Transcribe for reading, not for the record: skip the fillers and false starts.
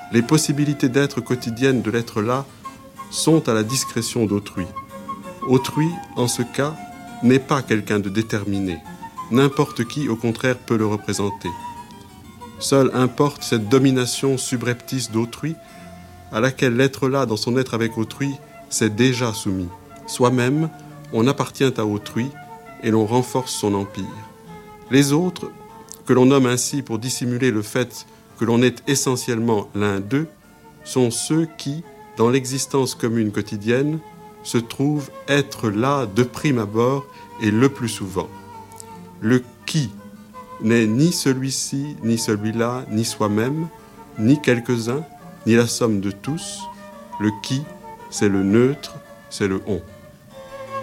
Les possibilités d'être quotidiennes de l'être là sont à la discrétion d'autrui. Autrui, en ce cas, n'est pas quelqu'un de déterminé. N'importe qui, au contraire, peut le représenter. Seule importe cette domination subreptice d'autrui à laquelle l'être là, dans son être avec autrui, s'est déjà soumis. Soi-même, on appartient à autrui et l'on renforce son empire. Les autres, que l'on nomme ainsi pour dissimuler le fait que l'on est essentiellement l'un d'eux, sont ceux qui, dans l'existence commune quotidienne, se trouvent être là de prime abord et le plus souvent. Le qui n'est ni celui-ci, ni celui-là, ni soi-même, ni quelques-uns, ni la somme de tous. Le qui, c'est le neutre, c'est le on.